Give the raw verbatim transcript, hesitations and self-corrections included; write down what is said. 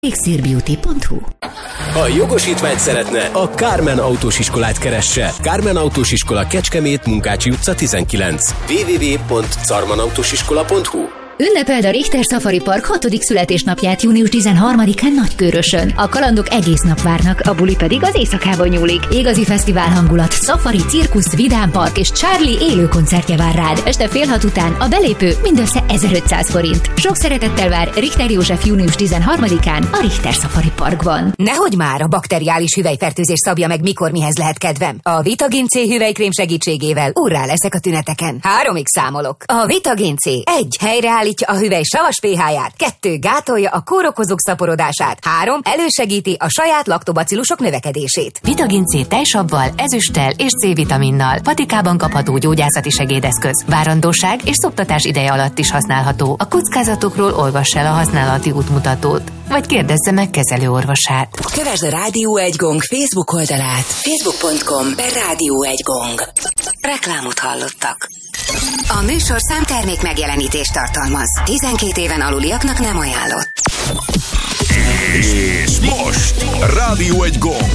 elixir beauty pont hu. Ha jogosítványt szeretne, a Kármen Autós Iskolát keresse. Kármen Autós Iskola, Kecskemét, Munkácsi utca tizenkilenc. double-u double-u double-u pont carmen autósiskola pont hu. Ünnepeld a Richter Safari Park hatodik születésnapját június tizenharmadikán Nagykőrösön. A kalandok egész nap várnak, a buli pedig az éjszakában nyúlik. Igazi fesztivál hangulat, szafari, cirkusz, vidámpark és Charlie élő koncertje vár rád. Este fél hat után a belépő mindössze ezerötszáz forint. Sok szeretettel vár Richter József június tizenharmadikán a Richter Safari Parkban. Nehogy már a bakteriális hüvelyfertőzés szabja meg, mikor mihez lehet kedvem. A Vitagin C hüvelykrém segítségével úrrá leszek a tüneteken. Háromig számolok. A Vitagin C egy helyreállítja a hüvely savas pH-ját, kettő gátolja a kórokozók szaporodását, három elősegíti a saját laktobacillusok növekedését. Vitagin C tejsabbal, ezüsttel és C-vitaminnal, patikában kapható gyógyászati segédeszköz. Várandóság és szoptatás ideje alatt is használható. A kockázatokról olvass el a használati útmutatót, vagy kérdezze meg kezelőorvosát. Kövesd a Rádió egy Gong Facebook oldalát. facebook pont com per Rádió egy Gong. Reklámot hallottak. A műsorszám termék megjelenítést tartalmaz. tizenkét éven aluliaknak nem ajánlott. És most Rádió egy Gong.